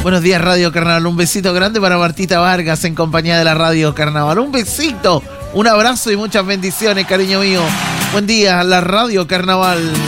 Buenos días, Radio Carnaval. Un besito grande para Martita Vargas en compañía de la Radio Carnaval. Un besito, un abrazo y muchas bendiciones, cariño mío. Buen día, la Radio Carnaval.